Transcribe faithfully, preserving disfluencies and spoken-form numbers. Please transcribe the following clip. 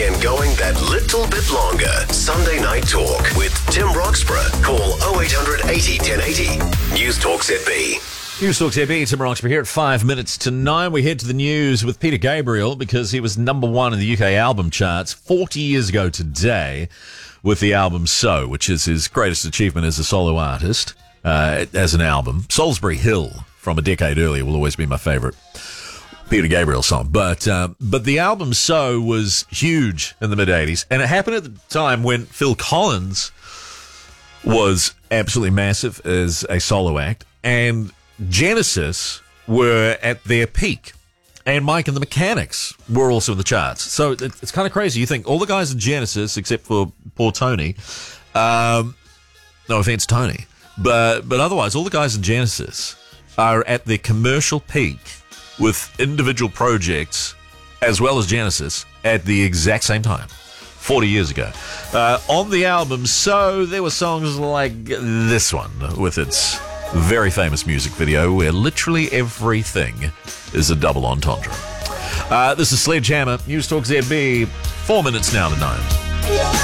weekend going that little bit longer. Sunday Night Talk with Tim Roxburgh. Call oh eight hundred eighty ten eighty. News Talk Z B. News Talk Z B, Tim Roxburgh here at five minutes to nine. We head to the news with Peter Gabriel because he was number one in the U K album charts forty years ago today with the album So, which is his greatest achievement as a solo artist, uh, as an album. Salisbury Hill from a decade earlier will always be my favourite Peter Gabriel song. But uh, but the album So was huge in the mid-eighties, and it happened at the time when Phil Collins was absolutely massive as a solo act, and Genesis were at their peak, and Mike and the Mechanics were also in the charts. So it, it's kind of crazy. You think all the guys in Genesis, except for poor Tony, um, no offense, Tony, but but otherwise, all the guys in Genesis are at their commercial peak with individual projects as well as Genesis at the exact same time, forty years ago. Uh, on the album So, there were songs like this one with its very famous music video where literally everything is a double entendre. Uh, this is Sledgehammer, News Talk Z B, four minutes now to nine.